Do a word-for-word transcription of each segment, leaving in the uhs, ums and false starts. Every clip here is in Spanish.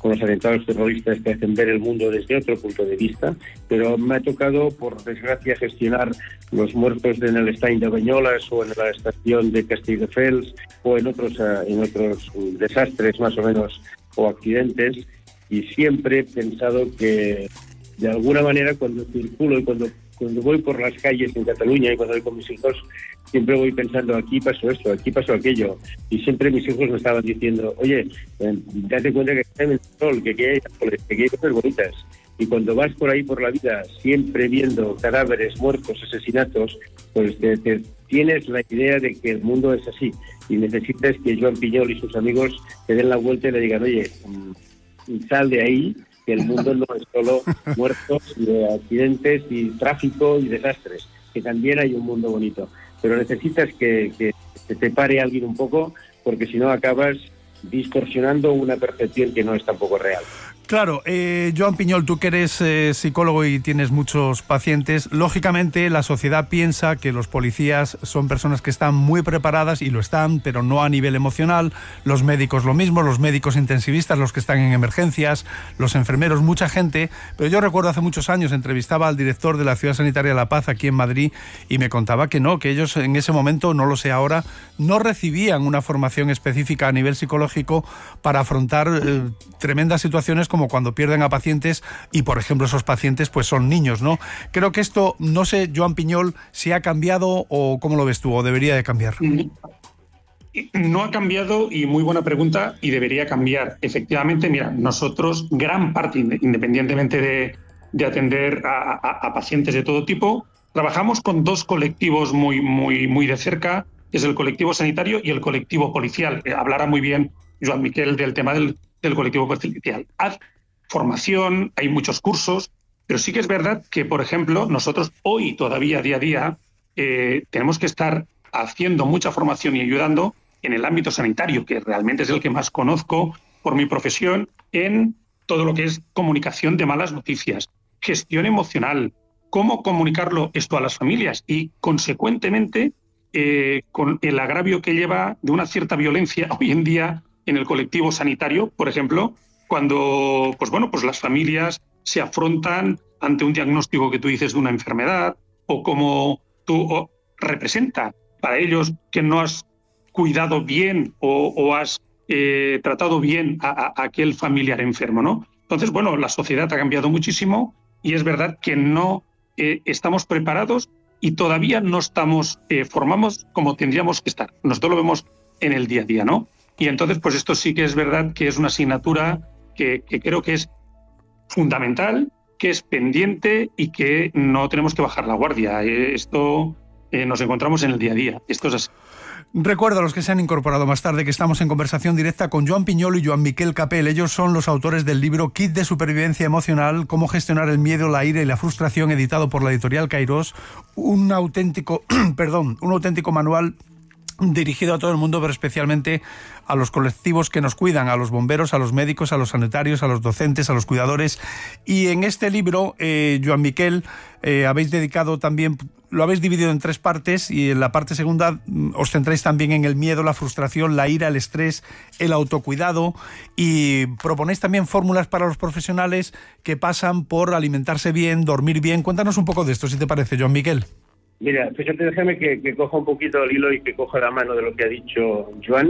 con los atentados terroristas que hacen ver el mundo desde otro punto de vista, pero me ha tocado, por desgracia, gestionar los muertos en el Estany de Banyoles o en la estación de Castelldefels o en otros, en otros desastres más o menos o accidentes, y siempre he pensado que de alguna manera cuando circulo y cuando, cuando voy por las calles en Cataluña y cuando voy con mis hijos, siempre voy pensando, aquí pasó esto, aquí pasó aquello. Y siempre mis hijos me estaban diciendo, oye, eh, date cuenta que está en el sol, que aquí hay árboles, que aquí hay cosas bonitas. Y cuando vas por ahí por la vida, siempre viendo cadáveres, muertos, asesinatos, pues te, te tienes la idea de que el mundo es así. Y necesitas que Joan Pinyol y sus amigos te den la vuelta y le digan, oye, sal de ahí, que el mundo no es solo muertos y accidentes y tráfico y desastres, que también hay un mundo bonito. Pero necesitas que, que, que te pare alguien un poco, porque si no acabas distorsionando una percepción que no es tampoco real. Claro, eh, Joan Pinyol, tú que eres eh, psicólogo y tienes muchos pacientes, lógicamente la sociedad piensa que los policías son personas que están muy preparadas, y lo están, pero no a nivel emocional, los médicos lo mismo, los médicos intensivistas, los que están en emergencias, los enfermeros, mucha gente, pero yo recuerdo hace muchos años entrevistaba al director de la Ciudad Sanitaria de La Paz aquí en Madrid y me contaba que no, que ellos en ese momento, no lo sé ahora, no recibían una formación específica a nivel psicológico para afrontar eh, tremendas situaciones como como cuando pierden a pacientes y, por ejemplo, esos pacientes pues son niños, ¿no? Creo que esto, no sé, Joan Pinyol, si ha cambiado o cómo lo ves tú, o debería de cambiar. No ha cambiado, y muy buena pregunta, y debería cambiar. Efectivamente, mira, nosotros, gran parte, independientemente de, de atender a, a, a pacientes de todo tipo, trabajamos con dos colectivos muy, muy, muy de cerca, que es el colectivo sanitario y el colectivo policial. Hablará muy bien Joan Miquel del tema del del colectivo policial. Haz formación, hay muchos cursos, pero sí que es verdad que, por ejemplo, nosotros hoy todavía día a día eh, tenemos que estar haciendo mucha formación y ayudando en el ámbito sanitario, que realmente es el que más conozco por mi profesión, en todo lo que es comunicación de malas noticias, gestión emocional, cómo comunicarlo esto a las familias y, consecuentemente, eh, con el agravio que lleva de una cierta violencia hoy en día en el colectivo sanitario, por ejemplo, cuando pues bueno, pues las familias se afrontan ante un diagnóstico que tú dices de una enfermedad, o como tú o, representa para ellos que no has cuidado bien o, o has eh, tratado bien a, a, a aquel familiar enfermo, ¿no? Entonces, bueno, la sociedad ha cambiado muchísimo y es verdad que no eh, estamos preparados y todavía no estamos eh, formados como tendríamos que estar. Nosotros lo vemos en el día a día, ¿no? Y entonces, pues esto sí que es verdad que es una asignatura que, que creo que es fundamental, que es pendiente y que no tenemos que bajar la guardia. Esto eh, nos encontramos en el día a día. Esto es así. Recuerdo a los que se han incorporado más tarde que estamos en conversación directa con Joan Pinyol y Joan Miquel Capel. Ellos son los autores del libro Kit de Supervivencia Emocional, cómo gestionar el miedo, la ira y la frustración, editado por la editorial Kairos. Un auténtico, perdón, un auténtico manual dirigido a todo el mundo, pero especialmente a los colectivos que nos cuidan, a los bomberos, a los médicos, a los sanitarios, a los docentes, a los cuidadores. Y en este libro, eh, Joan Miquel, eh, habéis dedicado también, lo habéis dividido en tres partes, y en la parte segunda os centráis también en el miedo, la frustración, la ira, el estrés, el autocuidado, y proponéis también fórmulas para los profesionales que pasan por alimentarse bien, dormir bien. Cuéntanos un poco de esto, si te parece, Joan Miquel. Mira, fíjate, déjame que, que coja un poquito el hilo y que coja la mano de lo que ha dicho Joan.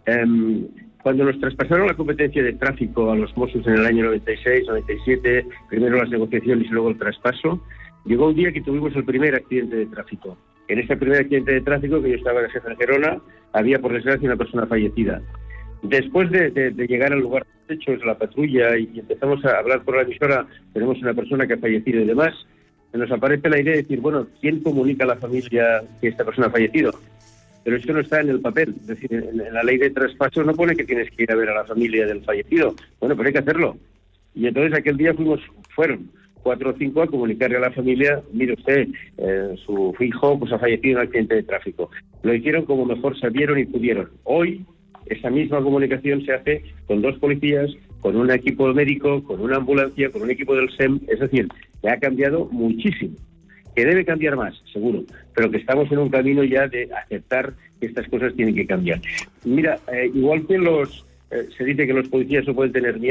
Um, cuando nos traspasaron la competencia de tráfico a los Mossos en el año noventa y seis, noventa y siete, primero las negociaciones y luego el traspaso, llegó un día que tuvimos el primer accidente de tráfico. En este primer accidente de tráfico, que yo estaba de jefe en Gerona, había por desgracia una persona fallecida. Después de, de, de llegar al lugar de hechos, la patrulla, y, y empezamos a hablar por la emisora, tenemos una persona que ha fallecido y demás, nos aparece la idea de decir, bueno, ¿quién comunica a la familia que esta persona ha fallecido? Pero eso no está en el papel. Es decir, en, en la ley de traspaso no pone que tienes que ir a ver a la familia del fallecido. Bueno, pero hay que hacerlo. Y entonces aquel día fuimos, fueron cuatro o cinco a comunicarle a la familia, mire usted, eh, su hijo pues ha fallecido en un accidente de tráfico. Lo hicieron como mejor sabieron y pudieron. Hoy esa misma comunicación se hace con dos policías, con un equipo médico, con una ambulancia, con un equipo del S E M. Es decir, que ha cambiado muchísimo. Que debe cambiar más, seguro, pero que estamos en un camino ya de aceptar que estas cosas tienen que cambiar. Mira, eh, igual que los eh, se dice que los policías no pueden tener miedo,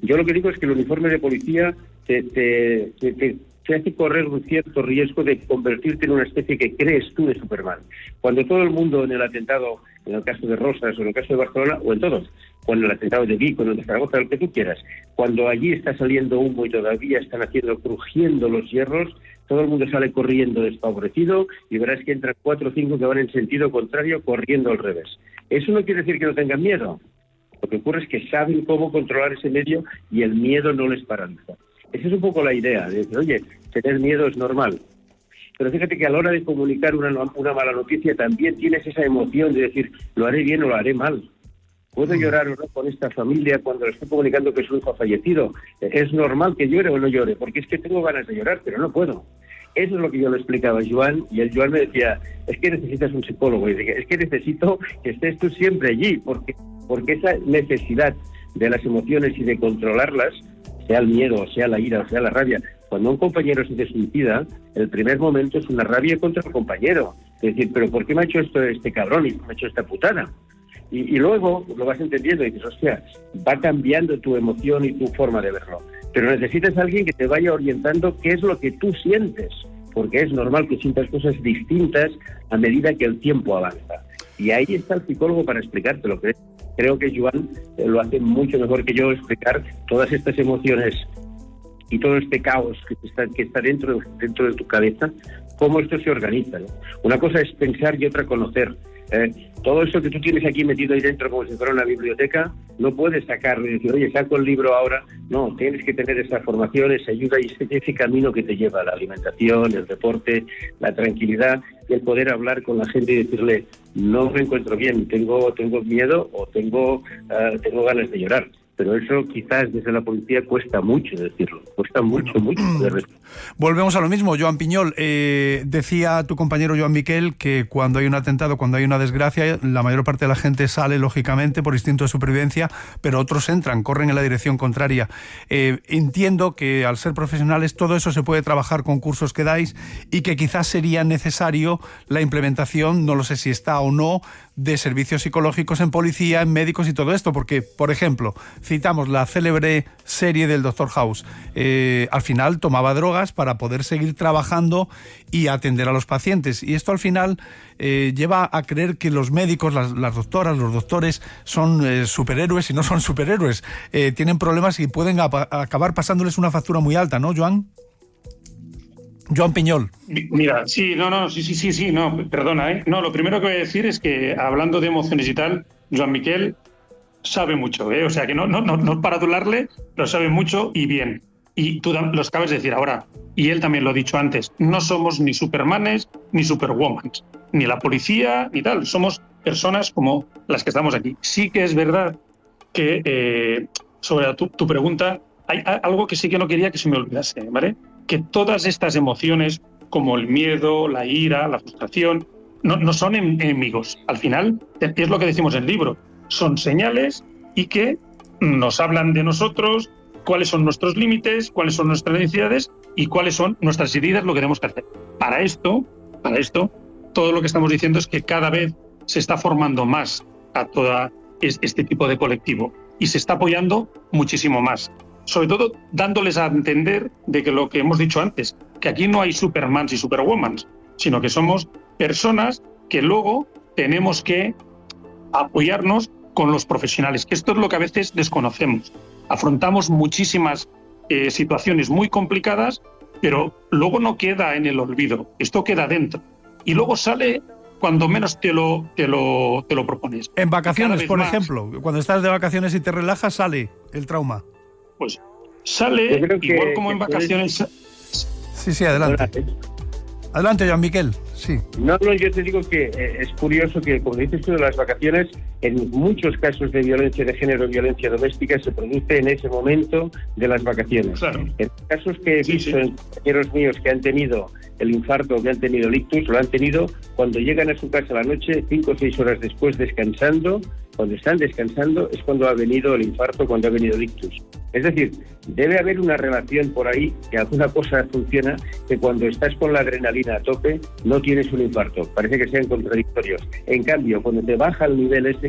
Yo lo que digo es que el uniforme de policía te, te, te, te, te hace correr un cierto riesgo de convertirte en una especie que crees tú de Superman. Cuando todo el mundo en el atentado, en el caso de Rosas o en el caso de Barcelona, o en todos, o en el atentado de Vic o en el de Zaragoza, lo que tú quieras, cuando allí está saliendo humo y todavía están haciendo, crujiendo los hierros, todo el mundo sale corriendo desfavorecido y verás que entran cuatro o cinco que van en sentido contrario corriendo al revés. Eso no quiere decir que no tengan miedo. Lo que ocurre es que saben cómo controlar ese medio y el miedo no les paraliza. Esa es un poco la idea, de decir, oye, tener miedo es normal. Pero fíjate que a la hora de comunicar una, una mala noticia también tienes esa emoción de decir, lo haré bien o lo haré mal. ¿Puedo llorar o no con esta familia cuando le estoy comunicando que su hijo ha fallecido? ¿Es normal que llore o no llore? Porque es que tengo ganas de llorar, pero no puedo. Eso es lo que yo le explicaba a Joan, y el Joan me decía, es que necesitas un psicólogo. Y dije, es que necesito que estés tú siempre allí, porque, porque esa necesidad de las emociones y de controlarlas, sea el miedo, sea la ira, o sea la rabia, cuando un compañero se te suicida, el primer momento es una rabia contra el compañero. Es decir, ¿pero por qué me ha hecho esto este cabrón y me ha hecho esta putada? Y, y luego lo vas entendiendo y dices, hostia, va cambiando tu emoción y tu forma de verlo. Pero necesitas a alguien que te vaya orientando qué es lo que tú sientes, porque es normal que sientas cosas distintas a medida que el tiempo avanza. Y ahí está el psicólogo para explicártelo. Creo que Joan lo hace mucho mejor que yo, explicar todas estas emociones y todo este caos que está, que está dentro, dentro de tu cabeza, cómo esto se organiza, ¿no? Una cosa es pensar y otra conocer. Eh, todo eso que tú tienes aquí metido ahí dentro como si fuera una biblioteca, no puedes sacarlo y decir, oye, saco el libro ahora. No, tienes que tener esa formación, esa ayuda y ese, ese camino que te lleva a la alimentación, el deporte, la tranquilidad, y el poder hablar con la gente y decirle, no me encuentro bien, tengo tengo miedo o tengo, uh, tengo ganas de llorar. Pero eso quizás desde la policía cuesta mucho decirlo, cuesta mucho, mucho. Volvemos a lo mismo, Joan Piñol. Eh, decía tu compañero Joan Miquel que cuando hay un atentado, cuando hay una desgracia, la mayor parte de la gente sale, lógicamente, por instinto de supervivencia, pero otros entran, corren en la dirección contraria. Eh, entiendo que al ser profesionales todo eso se puede trabajar con cursos que dais y que quizás sería necesario la implementación, no lo sé si está o no, de servicios psicológicos en policía, en médicos y todo esto, porque, por ejemplo, citamos la célebre serie del doctor House. Eh, al final tomaba drogas para poder seguir trabajando y atender a los pacientes. Y esto al final eh, lleva a creer que los médicos, las, las doctoras, los doctores son eh, superhéroes y no son superhéroes. Eh, tienen problemas y pueden ap- acabar pasándoles una factura muy alta, ¿no, Joan? Joan Piñol. Mira, sí, no, no, sí, sí, sí, sí, no, perdona, ¿eh? No, lo primero que voy a decir es que hablando de emociones y tal, Joan Miquel sabe mucho, ¿eh? O sea, que no, no, no, no para adularle, pero sabe mucho y bien. Y tú lo acabas de decir ahora, y él también lo ha dicho antes, no somos ni supermanes ni superwomans, ni la policía ni tal, somos personas como las que estamos aquí. Sí que es verdad que, eh, sobre tu, tu pregunta, hay algo que sí que no quería que se me olvidase, ¿vale? Que todas estas emociones, como el miedo, la ira, la frustración, no, no son enemigos. Al final, es lo que decimos en el libro, son señales y que nos hablan de nosotros, cuáles son nuestros límites, cuáles son nuestras necesidades y cuáles son nuestras heridas, lo que tenemos que hacer. Para esto, para esto, todo lo que estamos diciendo es que cada vez se está formando más a todo este tipo de colectivo y se está apoyando muchísimo más. Sobre todo dándoles a entender de que lo que hemos dicho antes, que aquí no hay supermans y superwomans, sino que somos personas que luego tenemos que apoyarnos con los profesionales, que esto es lo que a veces desconocemos. Afrontamos muchísimas eh, situaciones muy complicadas, pero luego no queda en el olvido, esto queda dentro. Y luego sale cuando menos te lo, te lo, te lo propones. En vacaciones, por más, ejemplo, cuando estás de vacaciones y te relajas, sale el trauma. Pues sale, igual que, como que en vacaciones... Puedes... Sí, sí, adelante. Adelante, Joan Miquel. Sí. No, no, yo te digo que eh, es curioso que, como dices tú, de las vacaciones, en muchos casos de violencia de género, violencia doméstica, se produce en ese momento de las vacaciones. Claro. En casos que he visto sí, sí. en compañeros míos que han tenido el infarto o que han tenido el ictus, lo han tenido cuando llegan a su casa a la noche, cinco o seis horas después, descansando. Cuando están descansando es cuando ha venido el infarto, cuando ha venido el ictus. Es decir, debe haber una relación por ahí, que alguna cosa funciona, que cuando estás con la adrenalina a tope no tienes un infarto. Parece que sean contradictorios. En cambio, cuando te baja el nivel ese,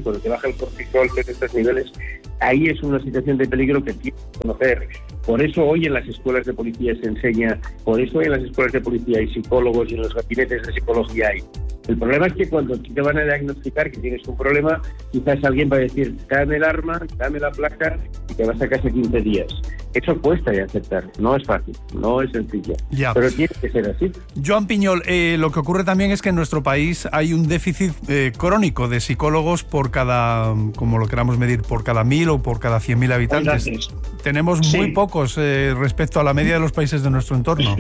cuando te baja el cortisol en estos niveles, ahí es una situación de peligro que tienes que conocer. Por eso hoy en las escuelas de policía se enseña, por eso hoy en las escuelas de policía hay psicólogos y en los gabinetes de psicología hay. El problema es que cuando te van a diagnosticar que tienes un problema, quizás alguien va a decir, dame el arma, dame la placa y te vas a casa quince días. Eso cuesta de aceptar, no es fácil, no es sencillo, ya. Pero tiene que ser así. Joan Piñol, eh, lo que ocurre también es que en nuestro país hay un déficit eh, crónico de psicólogos por cada, como lo queramos medir, por cada mil o por cada cien mil habitantes. Gracias. Tenemos sí. muy pocos eh, respecto a la media de los países de nuestro entorno.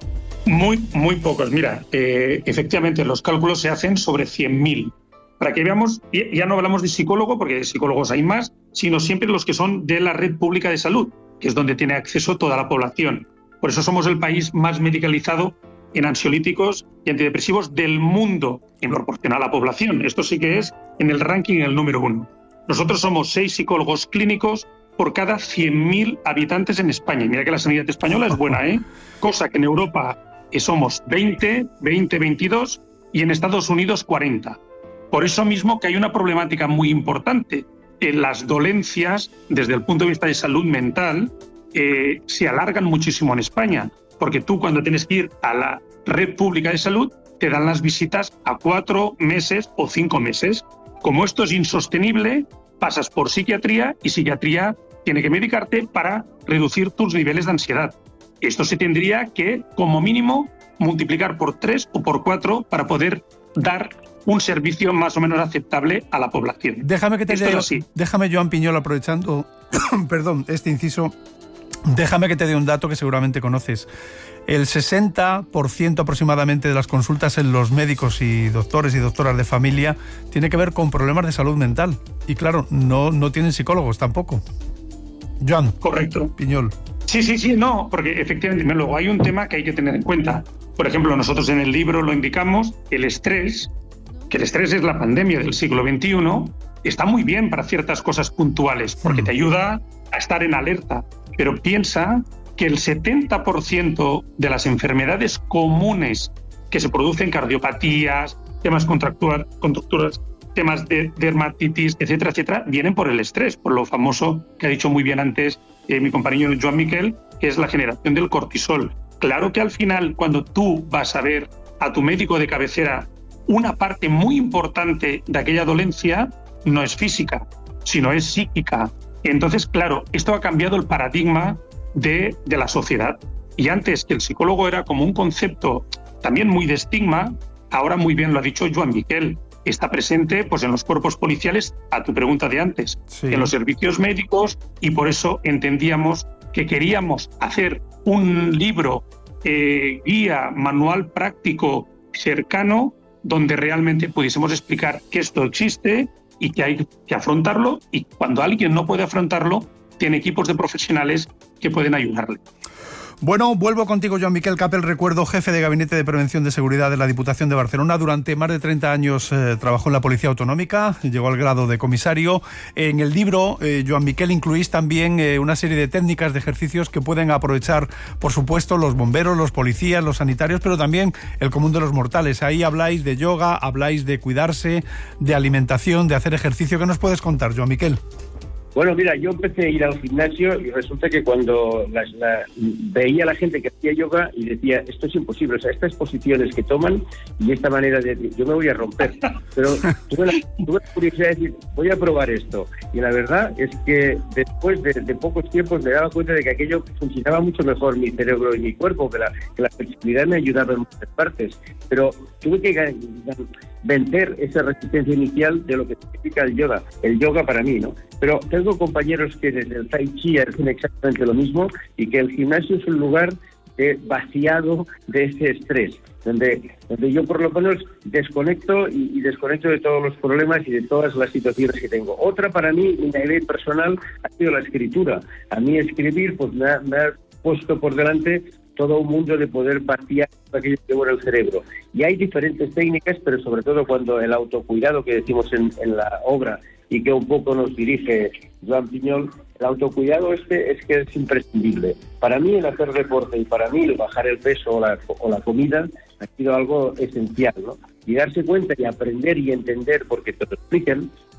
Muy, muy pocos. Mira, eh, efectivamente los cálculos se hacen sobre cien mil. Para que veamos, ya no hablamos de psicólogo, porque de psicólogos hay más, sino siempre los que son de la red pública de salud, que es donde tiene acceso toda la población. Por eso somos el país más medicalizado en ansiolíticos y antidepresivos del mundo en proporción a la población. Esto sí que es en el ranking el número uno. Nosotros somos seis psicólogos clínicos por cada cien mil habitantes en España. Y mira que la sanidad española es buena, ¿eh? Cosa que en Europa somos veinte, veinte, veintidós y en Estados Unidos cuarenta. Por eso mismo que hay una problemática muy importante. En las dolencias, desde el punto de vista de salud mental, eh, se alargan muchísimo en España, porque tú cuando tienes que ir a la red pública de salud, te dan las visitas a cuatro meses o cinco meses. Como esto es insostenible, pasas por psiquiatría y psiquiatría tiene que medicarte para reducir tus niveles de ansiedad. Esto se tendría que, como mínimo, multiplicar por tres o por cuatro para poder dar un servicio más o menos aceptable a la población. Déjame que te Esto dé, es así. Déjame, Joan Piñol, aprovechando perdón, este inciso, déjame que te dé un dato que seguramente conoces. El sesenta por ciento aproximadamente de las consultas en los médicos y doctores y doctoras de familia tiene que ver con problemas de salud mental. Y claro, no, no tienen psicólogos tampoco. Joan. Correcto. Piñol. Sí, sí, sí, no, porque efectivamente luego hay un tema que hay que tener en cuenta. Por ejemplo, nosotros en el libro lo indicamos, el estrés, que el estrés es la pandemia del siglo veintiuno, está muy bien para ciertas cosas puntuales, porque te ayuda a estar en alerta, pero piensa que el setenta por ciento de las enfermedades comunes que se producen, cardiopatías, temas contracturas, temas de dermatitis, etcétera, etcétera, vienen por el estrés, por lo famoso que ha dicho muy bien antes eh, mi compañero Joan Miquel, que es la generación del cortisol. Claro que al final, cuando tú vas a ver a tu médico de cabecera, una parte muy importante de aquella dolencia no es física, sino es psíquica. Entonces, claro, esto ha cambiado el paradigma de, de la sociedad. Y antes, que el psicólogo era como un concepto también muy de estigma, ahora muy bien lo ha dicho Joan Miquel, está presente pues, en los cuerpos policiales, a tu pregunta de antes, sí. En los servicios médicos, y por eso entendíamos que queríamos hacer un libro, eh, guía, manual práctico, cercano, donde realmente pudiésemos explicar que esto existe y que hay que afrontarlo, y cuando alguien no puede afrontarlo, tiene equipos de profesionales que pueden ayudarle. Bueno, vuelvo contigo, Joan Miquel Capel. Recuerdo, jefe de Gabinete de Prevención de Seguridad de la Diputación de Barcelona. Durante más de treinta años eh, trabajó en la Policía Autonómica, llegó al grado de comisario. En el libro, eh, Joan Miquel, incluís también eh, una serie de técnicas, de ejercicios que pueden aprovechar, por supuesto, los bomberos, los policías, los sanitarios, pero también el común de los mortales. Ahí habláis de yoga, habláis de cuidarse, de alimentación, de hacer ejercicio. ¿Qué nos puedes contar, Joan Miquel? Bueno, mira, yo empecé a ir al gimnasio y resulta que cuando la, la, veía a la gente que hacía yoga y decía, esto es imposible, o sea, estas posiciones que toman y esta manera de... yo me voy a romper. Pero tuve la, tuve la curiosidad de decir, voy a probar esto. Y la verdad es que después de, de pocos tiempos me daba cuenta de que aquello funcionaba mucho mejor mi cerebro y mi cuerpo, que la, que la flexibilidad me ayudaba en muchas partes. Pero tuve que vencer esa resistencia inicial de lo que significa el yoga. El yoga para mí, ¿no? Pero tengo compañeros que desde el Tai Chi hacen exactamente lo mismo y que el gimnasio es un lugar de vaciado de ese estrés, donde, donde yo por lo menos desconecto y, y desconecto de todos los problemas y de todas las situaciones que tengo. Otra para mí, mi idea personal, ha sido la escritura. A mí escribir pues me ha, me ha puesto por delante todo un mundo de poder vaciar aquello que llevo en el cerebro. Y hay diferentes técnicas, pero sobre todo cuando el autocuidado que decimos en, en la obra y que un poco nos dirige Joan Piñol, el autocuidado este es que es imprescindible. Para mí el hacer deporte y para mí el bajar el peso o la, o la comida ha sido algo esencial, ¿no? Y darse cuenta y aprender y entender, porque te lo explican,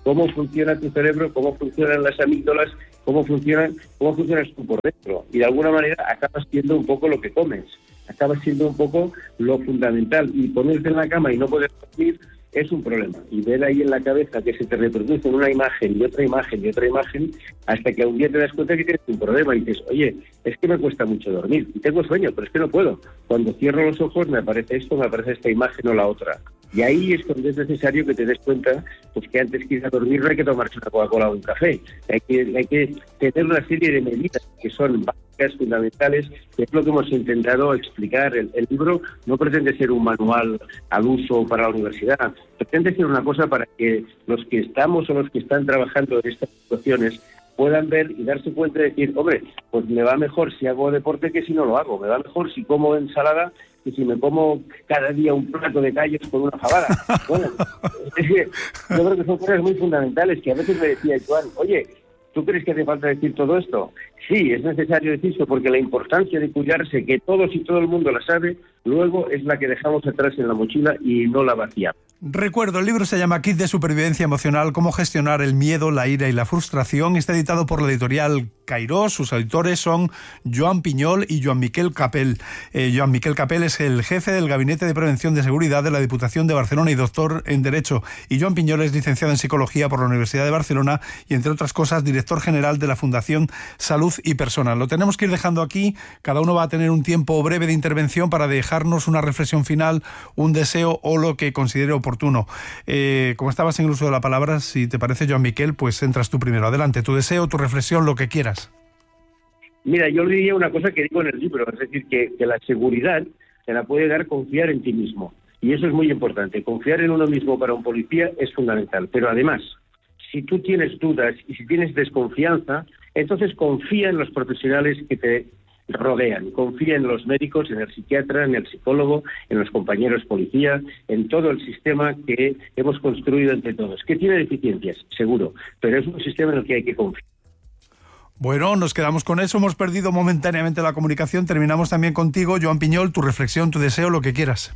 cómo funciona tu cerebro, cómo funcionan las amígdalas, cómo funcionan, cómo funcionas tú por dentro. Y de alguna manera acabas siendo un poco lo que comes, acabas siendo un poco lo fundamental. Y ponerte en la cama y no poder dormir es un problema. Y ver ahí en la cabeza que se te reproduce una imagen y otra imagen y otra imagen, hasta que un día te das cuenta que tienes un problema y dices, oye, es que me cuesta mucho dormir. Y tengo sueño, pero es que no puedo. Cuando cierro los ojos me aparece esto, me aparece esta imagen o la otra. Y ahí es cuando es necesario que te des cuenta pues que antes que ir a dormir no hay que tomarse una Coca-Cola o un café. Hay que, hay que tener una serie de medidas que son básicas, fundamentales, que es lo que hemos intentado explicar. El, el libro no pretende ser un manual al uso para la universidad, pretende ser una cosa para que los que estamos o los que están trabajando en estas situaciones puedan ver y darse cuenta de decir, hombre, pues me va mejor si hago deporte que si no lo hago, me va mejor si como ensalada que si me como cada día un plato de callos con una fabada. Bueno, es que yo creo que son cosas muy fundamentales que a veces me decía Joan, oye, ¿tú crees que hace falta decir todo esto? Sí, es necesario decirlo porque la importancia de cuidarse, que todos y todo el mundo la sabe, luego es la que dejamos atrás en la mochila y no la vaciamos. Recuerdo, el libro se llama Kit de Supervivencia Emocional, cómo gestionar el miedo, la ira y la frustración. Está editado por la editorial Cairós. Sus autores son Joan Piñol y Joan Miquel Capel. Eh, Joan Miquel Capel es el jefe del Gabinete de Prevención de Seguridad de la Diputación de Barcelona y doctor en Derecho. Y Joan Piñol es licenciado en Psicología por la Universidad de Barcelona y, entre otras cosas, director general de la Fundación Salud y Personas. Lo tenemos que ir dejando aquí. Cada uno va a tener un tiempo breve de intervención para dejarnos una reflexión final, un deseo o lo que considere oportuno. Oportuno. Eh, como estabas en el uso de la palabra, si te parece, Joan Miquel, pues entras tú primero. Adelante, tu deseo, tu reflexión, lo que quieras. Mira, yo le diría una cosa que digo en el libro, es decir, que, que la seguridad se la puede dar confiar en ti mismo. Y eso es muy importante. Confiar en uno mismo para un policía es fundamental. Pero además, si tú tienes dudas y si tienes desconfianza, entonces confía en los profesionales que te rodean. Confía en los médicos, en el psiquiatra, en el psicólogo, en los compañeros policía, en todo el sistema que hemos construido entre todos. Que tiene deficiencias, seguro, pero es un sistema en el que hay que confiar. Bueno, nos quedamos con eso. Hemos perdido momentáneamente la comunicación. Terminamos también contigo, Joan Piñol, tu reflexión, tu deseo, lo que quieras.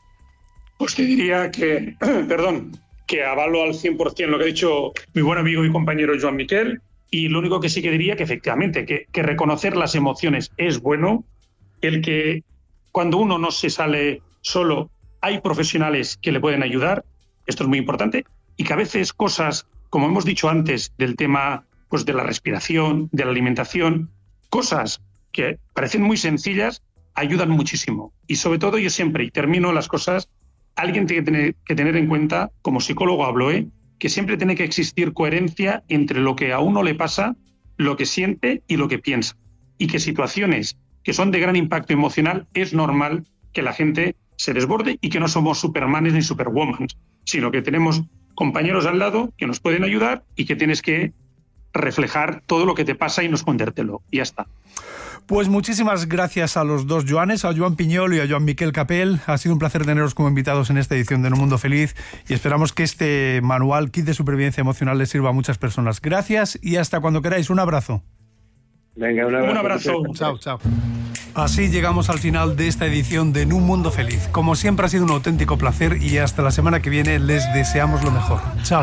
Pues te diría que, perdón, que avalo al cien por ciento lo que ha dicho mi buen amigo y compañero Joan Miquel. Y lo único que sí que diría que efectivamente, que, que reconocer las emociones es bueno, el que cuando uno no se sale solo, hay profesionales que le pueden ayudar, esto es muy importante, y que a veces cosas, como hemos dicho antes, del tema pues, de la respiración, de la alimentación, cosas que parecen muy sencillas, ayudan muchísimo. Y sobre todo yo siempre, y termino las cosas, alguien tiene que tener, que tener en cuenta, como psicólogo hablo, ¿eh? que siempre tiene que existir coherencia entre lo que a uno le pasa, lo que siente y lo que piensa. Y que situaciones que son de gran impacto emocional es normal que la gente se desborde y que no somos supermanes ni superwoman, sino que tenemos compañeros al lado que nos pueden ayudar y que tienes que reflejar todo lo que te pasa y no escondértelo. Y ya está. Pues muchísimas gracias a los dos Joanes, a Joan Piñol y a Joan Miquel Capel. Ha sido un placer teneros como invitados en esta edición de En un Mundo Feliz y esperamos que este manual Kit de Supervivencia Emocional les sirva a muchas personas. Gracias y hasta cuando queráis. Un abrazo. Venga, un abrazo. Un abrazo. Chao, chao. Así llegamos al final de esta edición de En un Mundo Feliz. Como siempre ha sido un auténtico placer y hasta la semana que viene les deseamos lo mejor. Chao.